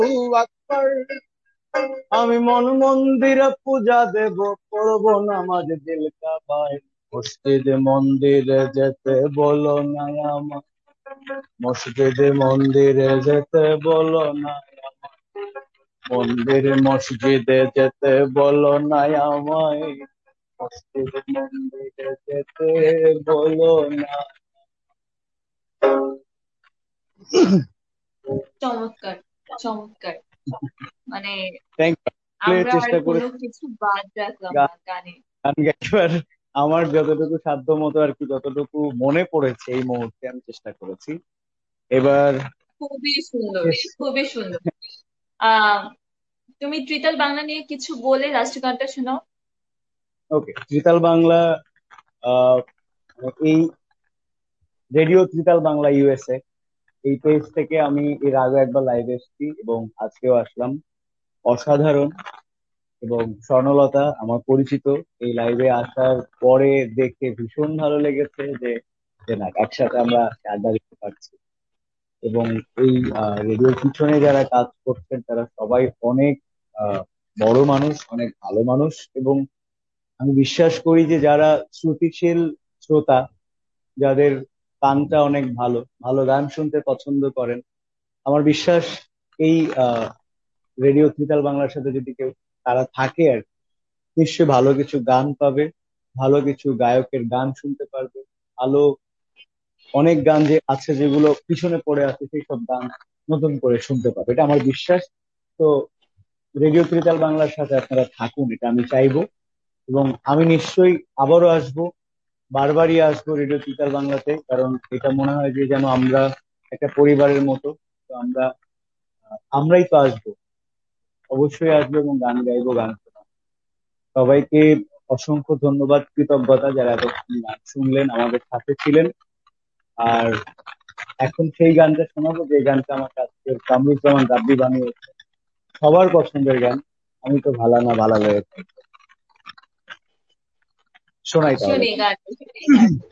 আকবার। আমি মন মন্দিরে পূজা দেব, করব নামাজ দিল কাবায়। মসজিদে মন্দিরে যেতে বলো না আমায়, মসজিদে মন্দিরে যেতে বলো না আমায়, মন্দিরে মসজিদে যেতে বলো না আমায়, মসজিদে মন্দিরে যেতে বলো না। চমৎকার, চমৎকার। মানে থ্যাংক ইউ। আমরা আর চেষ্টা কোনো করেছি কিছু বাদ রাখলাম গান না গানে। গান গাইবার। আমার যতটুকু সাধ্য মতো আর কি, যতটুকু মনে পড়েছে এই মুহূর্তে আমি চেষ্টা করেছি। এবার খুবই সুন্দর, শেষ। খুবই সুন্দর। আহ তুমি ত্রিতাল বাংলা নিয়ে কিছু বলে রাষ্ট্রীয় গানটা শোনাও। ওকে, ত্রিতাল বাংলা। আহ, এই রেডিও ত্রিতাল বাংলা ইউএসএ, এই পেজ থেকে আমি এর আগে একবার লাইভে এসেছি এবং আজকেও আসলাম। অসাধারণ। এবং স্বর্ণলতা আমার পরিচিত, এই লাইভে আসার পরে দেখে ভীষণ ভালো লেগেছে যে যে না, একসাথে আমরা আড্ডা দিতে পারছি। এবং এই রেডিওর পিছনে যারা কাজ করছেন তারা সবাই অনেক আহ, বড় মানুষ, অনেক ভালো মানুষ। এবং আমি বিশ্বাস করি যে যারা শ্রুতিশীল শ্রোতা, যাদের কানটা অনেক ভালো, ভালো গান শুনতে পছন্দ করেন, আমার বিশ্বাস এই রেডিও ত্রিতাল বাংলার সাথে যদি কেউ তারা থাকে আর কি, নিশ্চয়ই ভালো কিছু গান পাবে, ভালো কিছু গায়কের গান শুনতে পারবে, ভালো অনেক গান যে আছে যেগুলো পিছনে পড়ে আছে সেই সব গান নতুন করে শুনতে পাবে, এটা আমার বিশ্বাস। তো রেডিও ত্রিতাল বাংলার সাথে আপনারা থাকুন, এটা আমি চাইবো। এবং আমি নিশ্চয়ই আবারও আসবো, বারবারই আসবো রেডিও ত্রিতাল বাংলাতে, কারণ এটা মনে হয় যে যেন আমরা একটা পরিবারের মতো। তো আমরাই তো আসবো, অবশ্যই আসবো এবং গান গাইবো, গান শোনাবো। সবাইকে অসংখ্য ধন্যবাদ, কৃতজ্ঞতা যারা এতক্ষণ গান শুনলেন, আমাদের সাথে ছিলেন। আর এখন সেই গানটা শোনাবো যে গানটা আমার কাছে কামরুজ্জামান রাব্বি বানিয়েছে, সবার পছন্দের গান, আমি তো ভালা না ভালা লেগে। শোনাই তাহলে। শুনি গান।